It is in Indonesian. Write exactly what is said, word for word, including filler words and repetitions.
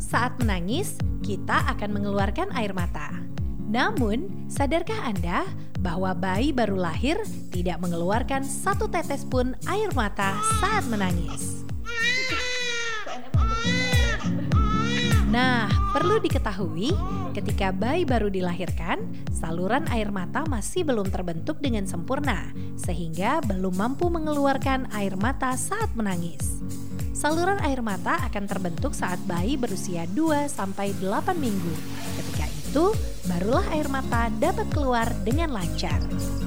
Saat menangis, kita akan mengeluarkan air mata. Namun, sadarkah Anda bahwa bayi baru lahir tidak mengeluarkan satu tetes pun air mata saat menangis? Nah, perlu diketahui, ketika bayi baru dilahirkan, saluran air mata masih belum terbentuk dengan sempurna, sehingga belum mampu mengeluarkan air mata saat menangis. Saluran air mata akan terbentuk saat bayi berusia dua sampai delapan minggu. Ketika itu, barulah air mata dapat keluar dengan lancar.